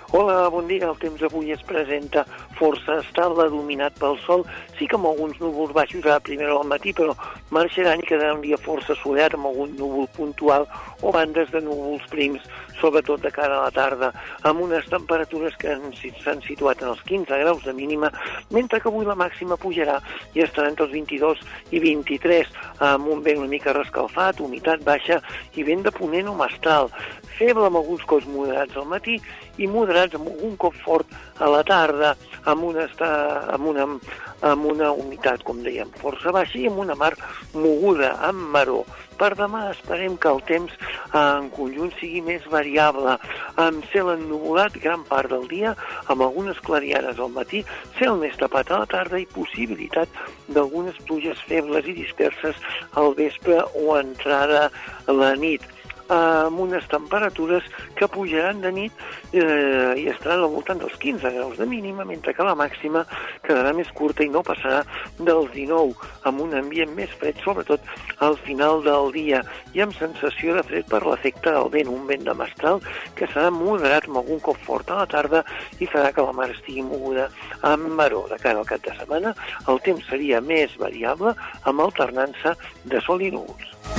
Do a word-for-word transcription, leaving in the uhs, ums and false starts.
Hola, bon dia. El temps avui es presenta força estable, dominat pel sol. Sí que amb alguns núvols baixos a primera hora del matí, però marxaran i quedarà un dia força assolellat amb algun núvol puntual o bandes de núvols prims, sobretot de cara a la tarda, amb unes temperatures que s'han situat en els quinze graus de mínima, mentre que avui la màxima pujarà i estarà entre els vint-i-dos i vint-i-tres, amb un vent una mica rescalfat, humitat baixa i vent de ponent o mestral. Feble amb alguns cops moderats al matí i moderats amb algun cop fort a la tarda, amb una, amb una, amb una humitat, com dèiem, força baixa i amb una mar moguda, amb maror. Per demà esperem que el temps en conjunt sigui més variable, amb cel ennuvolat gran part del dia, amb algunes clarianes al matí, cel més tapat a la tarda i possibilitat d'algunes pluges febles i disperses al vespre o entrada a la nit, amb unes temperatures que pujaran de nit eh, i estaran al voltant dels quinze graus de mínima, mentre que la màxima quedarà més curta i no passarà dels dinou, amb un ambient més fred, sobretot al final del dia, i amb sensació de fred per l'efecte del vent, un vent de mestral que serà moderat amb algun cop fort a la tarda i farà que la mar estigui moguda amb maror. De cara al cap de setmana, el temps seria més variable, amb alternança de sol i núvols.